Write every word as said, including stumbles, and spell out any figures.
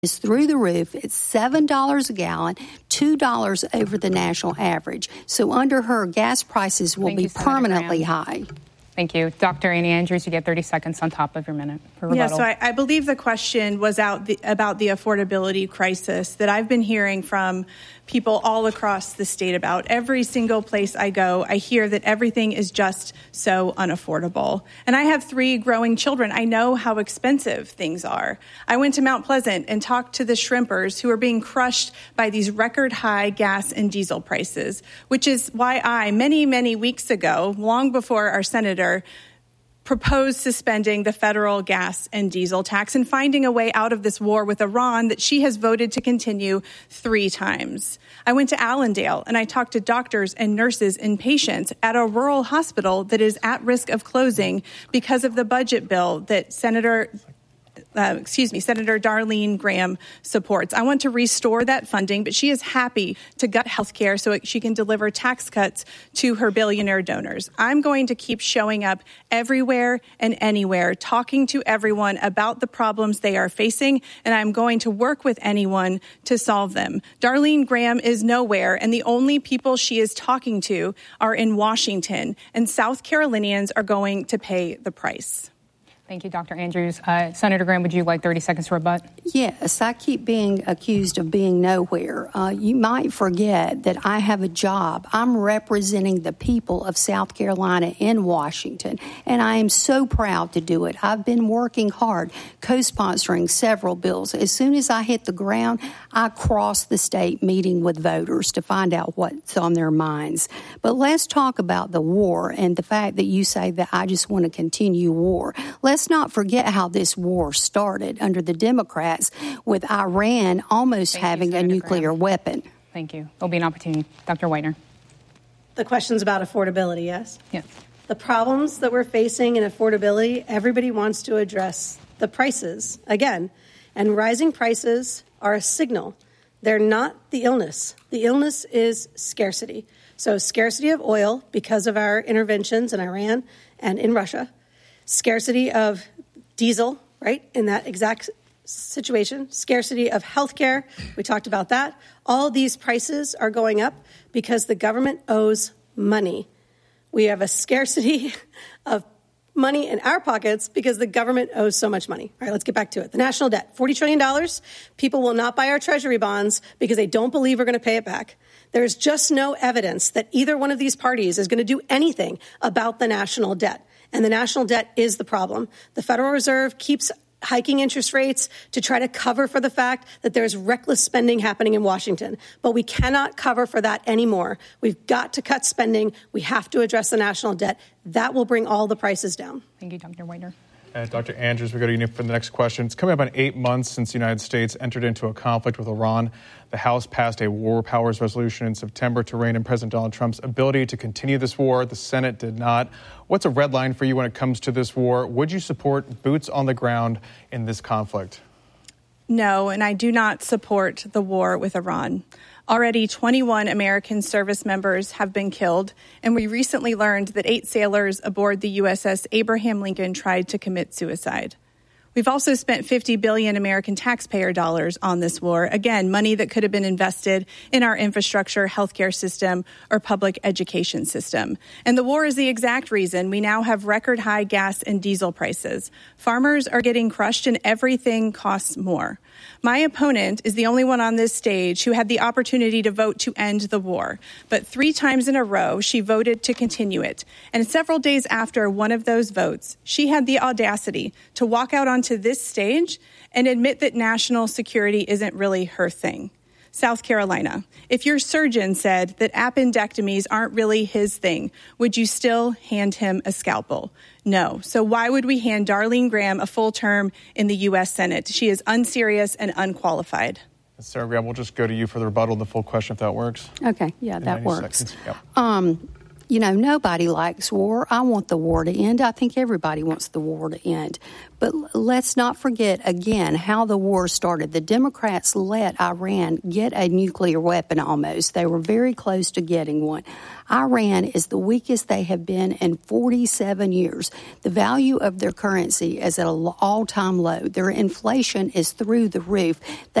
is through the roof. It's seven dollars a gallon, two dollars over the national average. So under her, gas prices will Thank be you, Senator permanently Graham. high. Thank you. Doctor Annie Andrews, you get thirty seconds on top of your minute for rebuttal. Yeah, so I, I believe the question was out the, about the affordability crisis that I've been hearing from people all across the state about. Every single place I go, I hear that everything is just so unaffordable. And I have three growing children. I know how expensive things are. I went to Mount Pleasant and talked to the shrimpers who are being crushed by these record high gas and diesel prices, which is why I, many, many weeks ago, long before our senator, proposed suspending the federal gas and diesel tax and finding a way out of this war with Iran that she has voted to continue three times. I went to Allendale and I talked to doctors and nurses and patients at a rural hospital that is at risk of closing because of the budget bill that Senator Uh, excuse me, Senator Darlene Graham supports. I want to restore that funding, but she is happy to gut health care so she can deliver tax cuts to her billionaire donors. I'm going to keep showing up everywhere and anywhere, talking to everyone about the problems they are facing, and I'm going to work with anyone to solve them. Darlene Graham is nowhere, and the only people she is talking to are in Washington, and South Carolinians are going to pay the price. Thank you, Doctor Andrews. Uh, Senator Graham, would you like thirty seconds to rebut? Yes, I keep being accused of being nowhere. Uh, you might forget that I have a job. I'm representing the people of South Carolina in Washington, and I am so proud to do it. I've been working hard, co-sponsoring several bills. As soon as I hit the ground, I cross the state meeting with voters to find out what's on their minds. But let's talk about the war and the fact that you say that I just want to continue war. Let's not forget how this war started under the Democrats with Iran almost Thank having you, a nuclear Graham. weapon. Thank you. There'll be an opportunity. Doctor Whitener. The question's about affordability, yes? Yes. The problems that we're facing in affordability, everybody wants to address the prices again. And rising prices are a signal. They're not the illness. The illness is scarcity. So scarcity of oil because of our interventions in Iran and in Russia. Scarcity of diesel, right, in that exact situation. Scarcity of health care. We talked about that. All these prices are going up because the government owes money. We have a scarcity of money in our pockets because the government owes so much money. All right, let's get back to it. The national debt, forty trillion dollars. People will not buy our treasury bonds because they don't believe we're going to pay it back. There's just no evidence that either one of these parties is going to do anything about the national debt. And the national debt is the problem. The Federal Reserve keeps hiking interest rates to try to cover for the fact that there's reckless spending happening in Washington. But we cannot cover for that anymore. We've got to cut spending. We have to address the national debt. That will bring all the prices down. Thank you, Doctor Whitener. Uh, Doctor Andrews, we go to you for the next question. It's coming up on eight months since the United States entered into a conflict with Iran. The House passed a war powers resolution in September to rein in President Donald Trump's ability to continue this war. The Senate did not. What's a red line for you when it comes to this war? Would you support boots on the ground in this conflict? No, and I do not support the war with Iran. Already twenty-one American service members have been killed, and we recently learned that eight sailors aboard the U S S Abraham Lincoln tried to commit suicide. We've also spent fifty billion dollars American taxpayer dollars on this war. Again, money that could have been invested in our infrastructure, healthcare system, or public education system. And the war is the exact reason we now have record high gas and diesel prices. Farmers are getting crushed and everything costs more. My opponent is the only one on this stage who had the opportunity to vote to end the war. But three times in a row, she voted to continue it. And several days after one of those votes, she had the audacity to walk out onto this stage and admit that national security isn't really her thing. South Carolina, if your surgeon said that appendectomies aren't really his thing, would you still hand him a scalpel? No. So why would we hand Darlene Graham a full term in the U S Senate? She is unserious and unqualified. Sarah Graham, we'll just go to you for the rebuttal and the full question if that works. Okay, yeah, In that works. Yep. Um, you know, nobody likes war. I want the war to end. I think everybody wants the war to end. But let's not forget, again, how the war started. The Democrats let Iran get a nuclear weapon almost. They were very close to getting one. Iran is the weakest they have been in forty-seven years. The value of their currency is at an all-time low. Their inflation is through the roof. They